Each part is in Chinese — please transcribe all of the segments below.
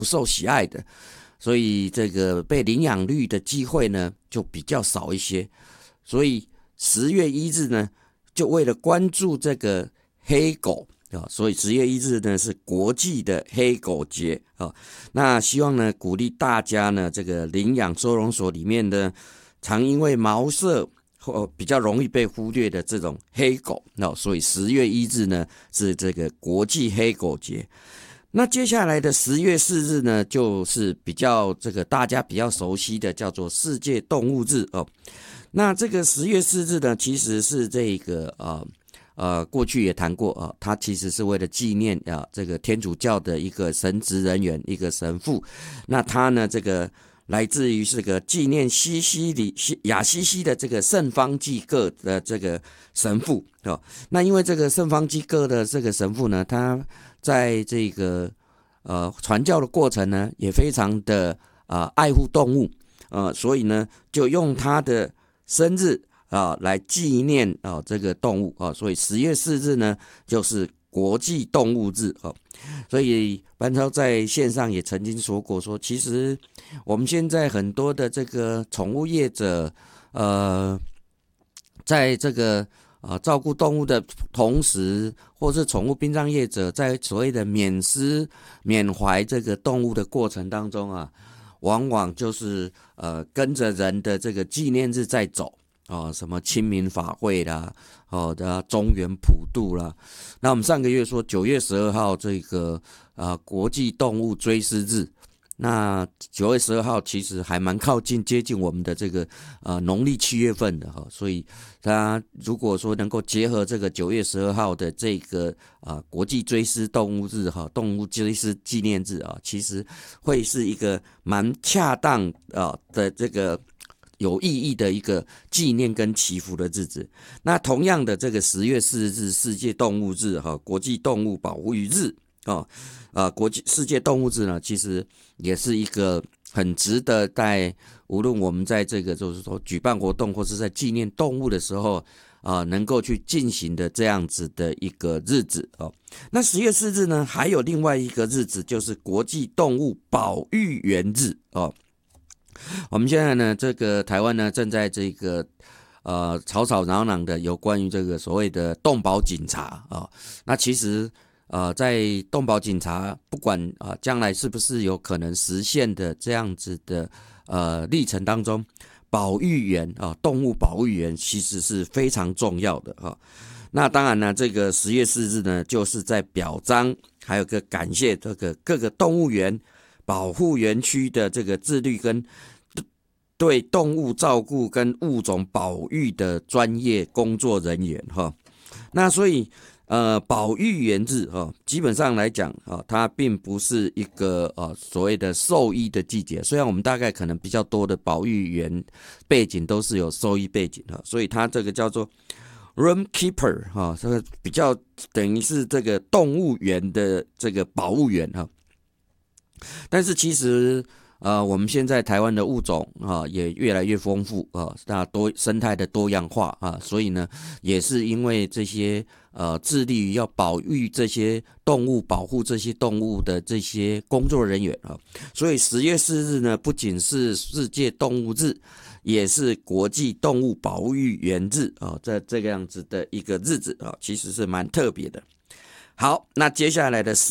不受喜爱的，所以这个被领养率的机会呢就比较少一些。所以10月1日呢，就为了关注这个黑狗所以10月1日呢是国际的黑狗节那希望呢鼓励大家呢，这个领养收容所里面呢，常因为毛色比较容易被忽略的这种黑狗所以10月1日呢是这个国际黑狗节。那接下来的10月4日呢，就是比较这个大家比较熟悉的叫做世界动物日那这个10月4日呢，其实是这个过去也谈过它其实是为了纪念这个天主教的一个神职人员，一个神父。那他呢这个来自于这个纪念亚西西的这个圣方济各的这个神父那因为这个圣方济各的这个神父呢，他在这个传教的过程呢，也非常的爱护动物所以呢，就用他的生日来纪念这个动物所以10月4日呢，就是国际动物日所以班超在线上也曾经说过，说其实我们现在很多的这个宠物业者在这个照顾动物的同时，或是宠物殡葬业者在所谓的缅思缅怀这个动物的过程当中往往就是跟着人的这个纪念日在走什么清明法会啦的中元普渡啦。那我们上个月说9月12号这个国际动物追思日，那9月12号其实还蛮接近我们的这个农历7月份的所以它如果说能够结合这个9月12号的这个国际追思动物日动物追思纪念日其实会是一个蛮恰当的这个有意义的一个纪念跟祈福的日子。那同样的这个10月4日世界动物日国际动物保护日国际世界动物日呢，其实也是一个很值得在无论我们在这个就是说举办活动或是在纪念动物的时候能够去进行的这样子的一个日子那10月4日呢，还有另外一个日子就是国际动物保育员日我们现在呢，这个台湾呢正在这个吵吵嚷嚷的有关于这个所谓的动保警察那其实在动保警察不管将来是不是有可能实现的这样子的历程当中，保育员动物保育员其实是非常重要的那当然呢，这个10月4日呢，就是在表彰还有个感谢这个各个动物园保护园区的这个自律跟对动物照顾跟物种保育的专业工作人员那所以保育员日基本上来讲它并不是一个所谓的兽医的季节，虽然我们大概可能比较多的保育员背景都是有兽医背景所以它这个叫做 room keeper 这个比较等于是这个动物园的这个保护员但是其实我们现在台湾的物种也越来越丰富那生态的多样化所以呢，也是因为这些致力于要保育这些动物、保护这些动物的这些工作人员所以10月4日呢，不仅是世界动物日，也是国际动物保育员日这个样子的一个日子其实是蛮特别的。好，那接下来的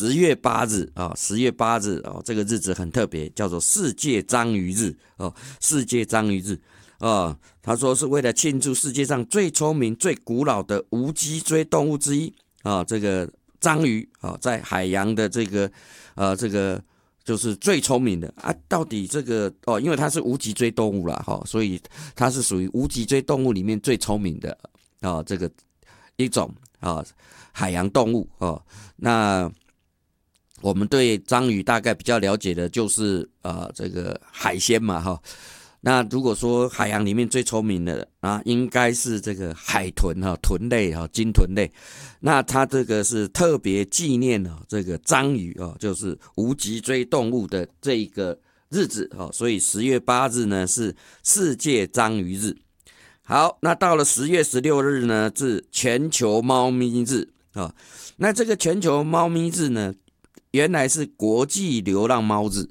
10月8日这个日子很特别，叫做世界章鱼日世界章鱼日他说是为了庆祝世界上最聪明、最古老的无脊椎动物之一这个章鱼在海洋的这个就是最聪明的到底这个因为它是无脊椎动物啦所以它是属于无脊椎动物里面最聪明的这个一种海洋动物那我们对章鱼大概比较了解的就是这个海鲜嘛那如果说海洋里面最聪明的应该是这个海豚豚类鲸豚类，那它这个是特别纪念这个章鱼就是无脊椎动物的这一个日子所以10月8日呢是世界章鱼日。好，那到了10月16日呢是全球猫咪日那这个全球猫咪日呢原来是国际流浪猫日。